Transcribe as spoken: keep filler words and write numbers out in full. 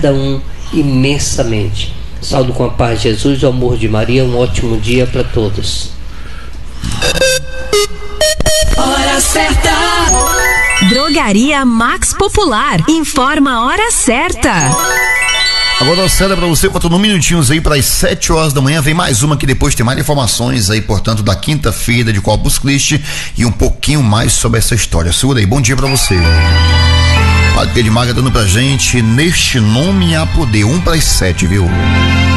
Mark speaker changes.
Speaker 1: cada um imensamente. Saúdo com a paz de Jesus, o amor de Maria. Um ótimo dia para todos.
Speaker 2: Hora certa.
Speaker 3: Drogaria Max Popular informa a hora certa.
Speaker 4: Agora, Célia, para você, faltando minutinhos aí para as sete horas da manhã, vem mais uma que depois tem mais informações aí, portanto, da quinta-feira de Corpus Christi e um pouquinho mais sobre essa história. Segura aí, bom dia para você. Padre Pedro Maga dando pra gente, neste nome há poder, um para as sete, viu?